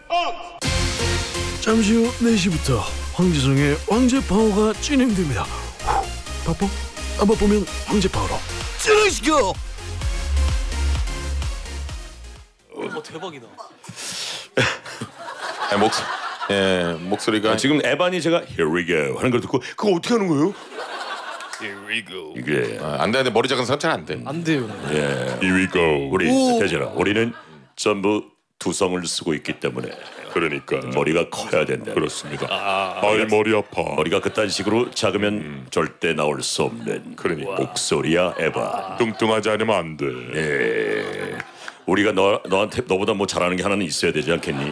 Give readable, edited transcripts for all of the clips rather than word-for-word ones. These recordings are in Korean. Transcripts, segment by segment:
잠시 후 4시부터 황재성의 황제파워가 진행됩니다. 바빠? 안 바쁘면 황제파워로 진행시켜! 대박이다. 목소리가 지금 에반이 제가 Here we go 하는 걸 듣고 그거 어떻게 하는 거예요? Here we go. 이게 안 돼. 머리 작은 사람 잘 안 돼. 안 돼요. 예. Here we go. 우리 대전아, 우리는 전부 두성을 쓰고 있기 때문에 그러니까 머리가 커야 된다. 그렇습니다. 머리 아파. 머리가 그딴 식으로 작으면 절대 나올 수 없는 목소리야 에반. 뚱뚱하지 않으면 안 돼. 예. 우리가 너한테 너보다 뭐 잘하는 게 하나는 있어야 되지 않겠니?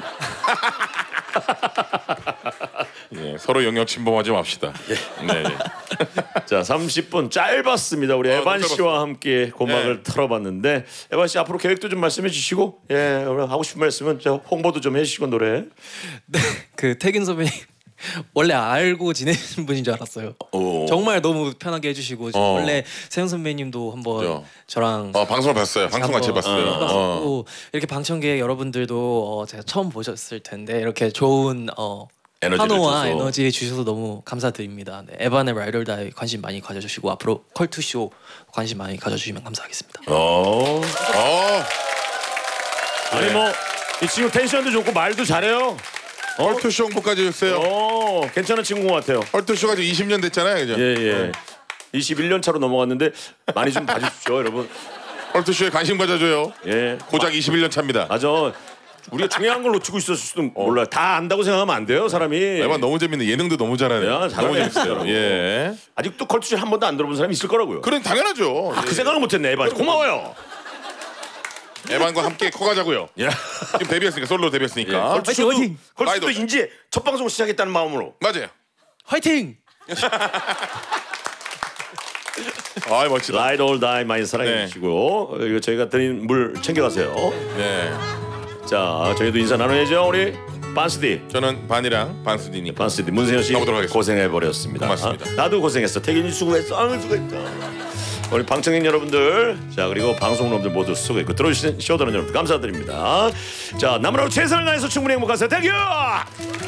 예, 서로 영역 침범하지 맙시다. 네. 자, 30분 짧았습니다. 우리 에반 씨와 함께 고막을 털어봤는데 에반 씨 앞으로 계획도 좀 말씀해 주시고, 예, 오늘 하고 싶은 말씀은 저 홍보도 좀 해주시고 노래. 네, 그 태균 선배님 원래 알고 지내는 분인 줄 알았어요. 정말 너무 편하게 해주시고 원래 세영 선배님도 한번 저랑 방송을 봤어요. 방송 같이 봤어요. 이렇게 방청객 여러분들도 제가 처음 보셨을 텐데 이렇게 좋은 환호와 에너지 주셔서 너무 감사드립니다. 네, 에반의 라이더 다이 관심 많이 가져주시고 앞으로 컬투쇼 관심 많이 가져주시면 감사하겠습니다. 아니 뭐 이 친구 텐션도 좋고 말도 잘해요. 헐투쇼 홍보까지 했어요. 괜찮은 친구인 것 같아요. 헐투쇼가 지금 20년 됐잖아요, 그죠? 예. 21년 차로 넘어갔는데 많이 좀 봐주십시오, 여러분. 헐투쇼에 관심 가져줘요. 예. 고작 21년 차입니다. 맞아. 우리가 중요한 걸 놓치고 있었을 수도 몰라요. 다 안다고 생각하면 안 돼요, 사람이. 에반 너무 재밌네. 예능도 너무 잘하네요. 야, 너무 재밌어요. 예. 아직도 컬투쇼 한 번도 안 들어본 사람이 있을 거라고요. 그럼 당연하죠. 그 생각을 못했네, 에반. 고마워요. 에반과 함께 커가자고요. 예. 지금 데뷔했으니까 솔로 데뷔했으니까. 화이팅! 컬투쇼도 이제 첫 방송 시작했다는 마음으로. 맞아요. 화이팅! 아 멋지다. Ride or Die 많이 사랑해 주시고 이거 저희가 드린 물 챙겨가세요. 네. 자, 저희도 인사 나눠야죠. 우리 반스디. 저는 반이랑 반수디님. 반스디 문세현 씨 가보도록 하겠습니다. 고생해버렸습니다. 고맙습니다. 나도 고생했어. 태균이 수고했어. 수고했다. 우리 방청객 여러분들, 자 그리고 방송놈들 모두 수고했고 들어주신 쇼더는 여러분 감사드립니다. 자 남은 하루 최선을 다해서 충분히 행복하세요. 태균!